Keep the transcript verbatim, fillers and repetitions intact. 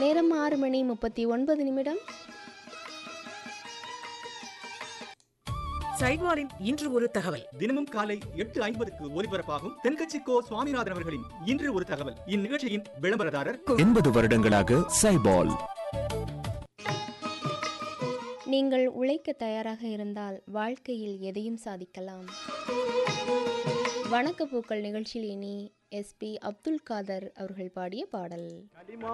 நேரம் ஆறு மணி முப்பத்தி ஒன்பது நிமிடம். சைவாரின் இன்று ஒரு தகவல். தினமும் காலை எட்டு ஐம்பதுக்கு ஒலிபரப்பாகும் தென்கட்சி கோ சுவாமிநாதன் அவர்களின் இன்று ஒரு தகவல். இந்நிகழ்ச்சியின் விளம்பரதாரர் எண்பது வருடங்களாக சைபால். நீங்கள் உழைக்க தயாராக இருந்தால் வாழ்க்கையில் எதையும் சாதிக்கலாம். வணக்க பூக்கள் நிகழ்ச்சியில் இனி எஸ்பி அப்துல் காதர் அவர்கள் பாடிய பாடல்.